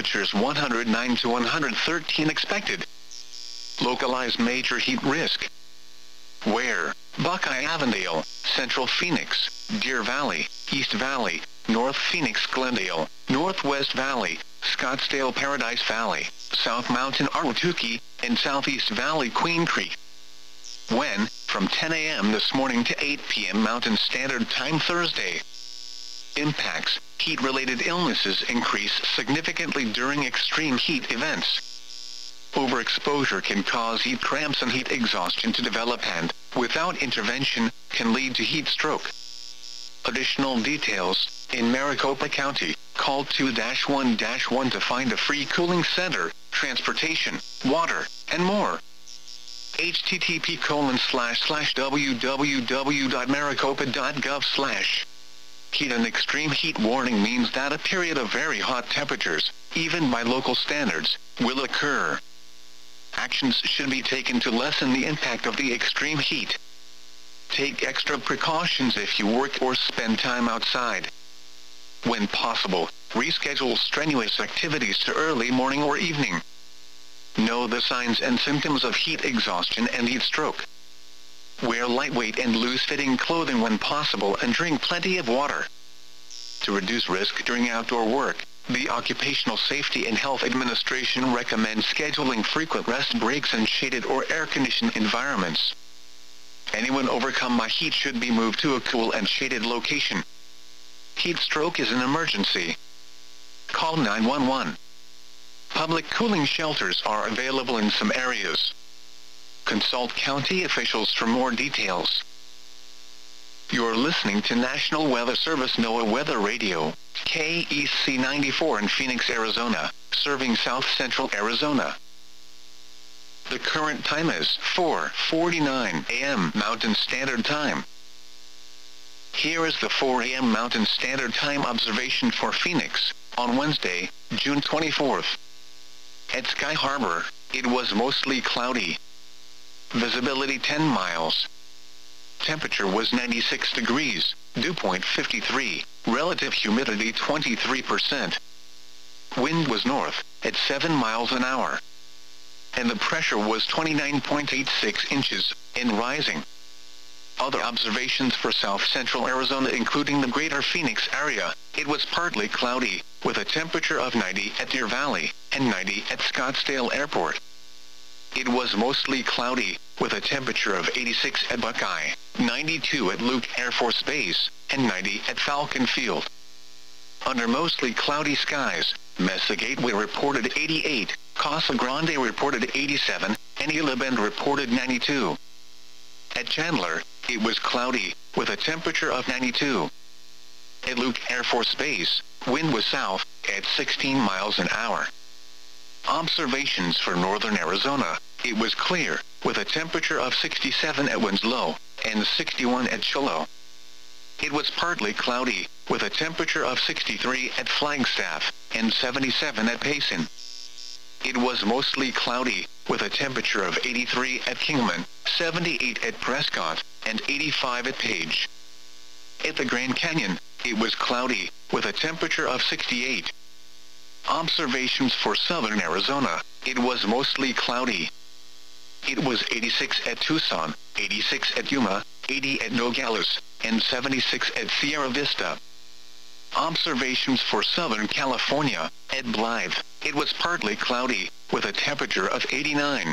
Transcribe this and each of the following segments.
temperatures 109 to 113 expected. Localized major heat risk. Where? Buckeye Avondale, Central Phoenix, Deer Valley, East Valley, North Phoenix Glendale, Northwest Valley, Scottsdale Paradise Valley, South Mountain Ahwatukee, and Southeast Valley Queen Creek. When? From 10 a.m. this morning to 8 p.m. Mountain Standard Time Thursday. Impacts. Heat-related illnesses increase significantly during extreme heat events. Overexposure can cause heat cramps and heat exhaustion to develop and, without intervention, can lead to heat stroke. Additional details. In Maricopa County, call 2-1-1 to find a free cooling center, transportation, water, and more. http://www.maricopa.gov/. Heat and extreme heat warning means that a period of very hot temperatures, even by local standards, will occur. Actions should be taken to lessen the impact of the extreme heat. Take extra precautions if you work or spend time outside. When possible, reschedule strenuous activities to early morning or evening. Know the signs and symptoms of heat exhaustion and heat stroke. Wear lightweight and loose-fitting clothing when possible and drink plenty of water. To reduce risk during outdoor work, the Occupational Safety and Health Administration recommends scheduling frequent rest breaks in shaded or air-conditioned environments. Anyone overcome by heat should be moved to a cool and shaded location. Heat stroke is an emergency. Call 911. Public cooling shelters are available in some areas. Consult county officials for more details. You're listening to National Weather Service NOAA Weather Radio, KEC 94 in Phoenix, Arizona, serving South Central Arizona. The current time is 4:49 a.m. Mountain Standard Time. Here is the 4 a.m. Mountain Standard Time observation for Phoenix, on Wednesday, June 24th. At Sky Harbor, it was mostly cloudy. Visibility 10 miles. Temperature was 96 degrees, dew point 53, relative humidity 23%. Wind was north, at 7 miles an hour. And the pressure was 29.86 inches, and rising. Other observations for South Central Arizona including the greater Phoenix area, it was partly cloudy, with a temperature of 90 at Deer Valley, and 90 at Scottsdale Airport. It was mostly cloudy, with a temperature of 86 at Buckeye, 92 at Luke Air Force Base, and 90 at Falcon Field. Under mostly cloudy skies, Mesa Gateway reported 88, Casa Grande reported 87, and Isla Bend reported 92. At Chandler, it was cloudy, with a temperature of 92. At Luke Air Force Base, wind was south, at 16 miles an hour. Observations for northern Arizona, it was clear, with a temperature of 67 at Winslow, and 61 at Shiloh. It was partly cloudy, with a temperature of 63 at Flagstaff, and 77 at Payson. It was mostly cloudy, with a temperature of 83 at Kingman, 78 at Prescott, and 85 at Page. At the Grand Canyon, it was cloudy, with a temperature of 68. Observations for southern Arizona, it was mostly cloudy. It was 86 at Tucson, 86 at Yuma, 80 at Nogales, and 76 at Sierra Vista. Observations for Southern California, at Blythe, it was partly cloudy, with a temperature of 89.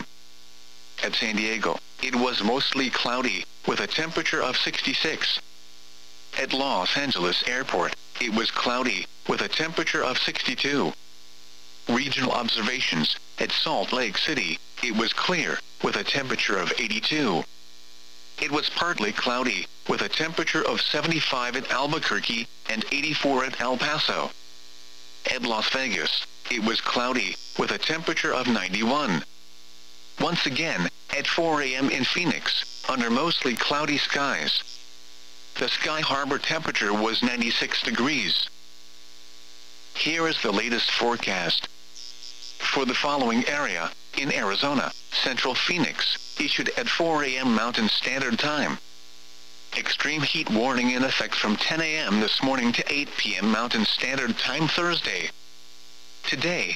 At San Diego, it was mostly cloudy, with a temperature of 66. At Los Angeles Airport, it was cloudy, with a temperature of 62. Regional observations, at Salt Lake City, it was clear, with a temperature of 82. It was partly cloudy, with a temperature of 75 at Albuquerque, and 84 at El Paso. At Las Vegas, it was cloudy, with a temperature of 91. Once again, at 4 a.m. in Phoenix, under mostly cloudy skies. The Sky Harbor temperature was 96 degrees. Here is the latest forecast. For the following area, in Arizona, Central Phoenix, issued at 4 a.m. Mountain Standard Time. Extreme heat warning in effect from 10 a.m. this morning to 8 p.m. Mountain Standard Time Thursday. Today,